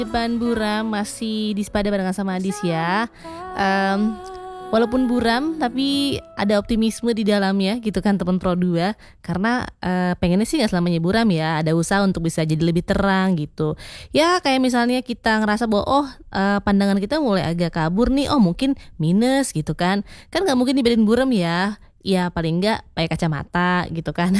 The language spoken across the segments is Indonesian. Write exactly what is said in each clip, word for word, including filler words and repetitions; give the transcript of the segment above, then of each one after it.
Depan buram masih di sepada barengan sama Adis ya. Em, Walaupun buram tapi ada optimisme di dalamnya gitu kan teman Pro dua. Karena eh, pengennya sih nggak selamanya buram ya. Ada usaha untuk bisa jadi lebih terang gitu. Ya kayak misalnya kita ngerasa bahwa oh eh, pandangan kita mulai agak kabur nih. Oh mungkin minus gitu kan. Kan nggak mungkin dibiarin buram ya. Ya paling enggak pakai kacamata gitu kan.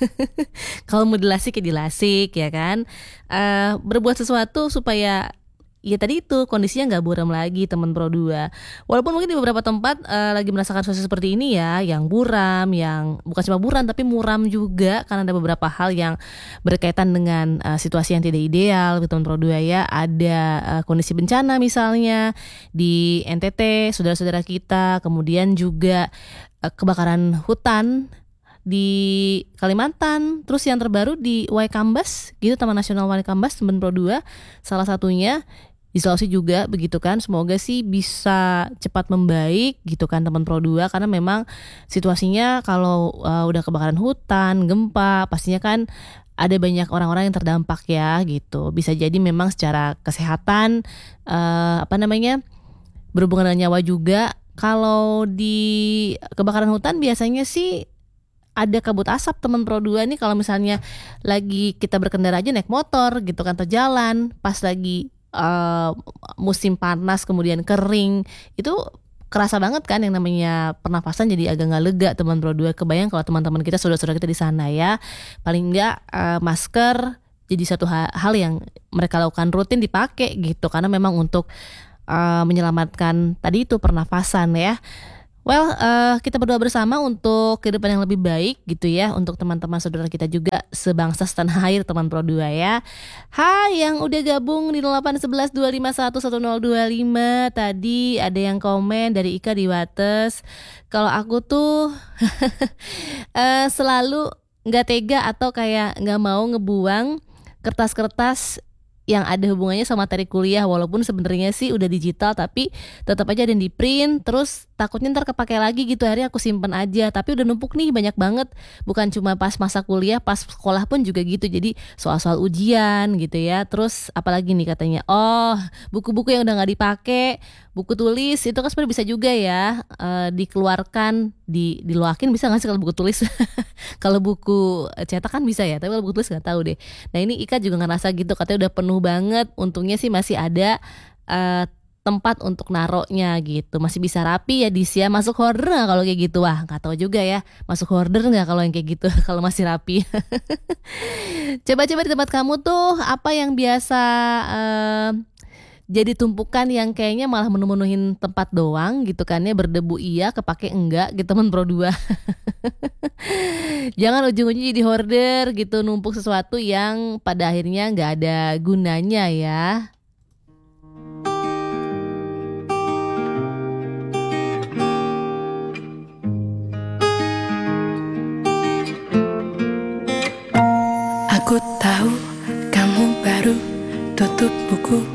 Kalau mau dilasik ya dilasik ya kan. Eh berbuat sesuatu supaya ya tadi itu kondisinya nggak buram lagi teman Pro dua. Walaupun mungkin di beberapa tempat eh, lagi merasakan situasi seperti ini ya, yang buram, yang bukan cuma buram tapi muram juga karena ada beberapa hal yang berkaitan dengan eh, situasi yang tidak ideal gitu teman Pro dua ya. Ada eh, kondisi bencana misalnya di N T T, saudara-saudara kita, kemudian juga eh, kebakaran hutan di Kalimantan, terus yang terbaru di Waikambas gitu, Taman Nasional Waikambas teman Pro dua salah satunya. Di Sulawesi juga begitu kan. Semoga sih bisa cepat membaik gitu kan teman Pro dua, karena memang situasinya kalau uh, udah kebakaran hutan, gempa, pastinya kan ada banyak orang-orang yang terdampak ya gitu. Bisa jadi memang secara kesehatan uh, apa namanya berhubungan dengan nyawa juga. Kalau di kebakaran hutan biasanya sih ada kabut asap teman Pro dua nih, kalau misalnya lagi kita berkendara aja naik motor gitu kan, atau jalan pas lagi uh, musim panas kemudian kering, itu kerasa banget kan yang namanya pernafasan jadi agak nggak lega teman Pro dua. Kebayang kalau teman-teman kita, saudara-saudara kita di sana ya, paling nggak uh, masker jadi satu ha- hal yang mereka lakukan rutin dipakai gitu, karena memang untuk uh, menyelamatkan tadi itu pernafasan ya. Well, uh, kita berdoa bersama untuk kehidupan yang lebih baik gitu ya, untuk teman-teman saudara kita juga sebangsa setanah air teman Pro dua ya. Hai yang udah gabung di nol delapan satu satu dua lima satu satu nol dua lima. Tadi ada yang komen dari Ika di Wates. Kalau aku tuh uh, selalu gak tega atau kayak gak mau ngebuang kertas-kertas yang ada hubungannya sama materi kuliah, walaupun sebenarnya sih udah digital tapi tetap aja ada yang di print, terus takutnya ntar kepake lagi gitu, akhirnya aku simpen aja. Tapi udah numpuk nih banyak banget, bukan cuma pas masa kuliah, pas sekolah pun juga gitu. Jadi soal-soal ujian gitu ya. Terus apalagi nih katanya, oh buku-buku yang udah nggak dipakai, buku tulis itu kan sebenarnya bisa juga ya eh, dikeluarkan, di diluakin bisa nggak sih kalau buku tulis? Kalau buku cetak kan bisa ya, tapi kalau buku tulis nggak tahu deh. Nah ini Ika juga ngerasa gitu, katanya udah penuh banget. Untungnya sih masih ada uh, tempat untuk naroknya gitu, masih bisa rapi ya Disya. Masuk order nggak kalau kayak gitu? Wah nggak tahu juga ya, masuk order nggak kalau yang kayak gitu kalau masih rapi. Coba-coba di tempat kamu tuh apa yang biasa uh, jadi tumpukan yang kayaknya malah menu-menuhin tempat doang gitu kan ya, berdebu iya, kepake enggak gitu teman Pro dua. Jangan ujung-ujungnya jadi hoarder gitu, numpuk sesuatu yang pada akhirnya nggak ada gunanya ya. Aku tahu kamu baru tutup buku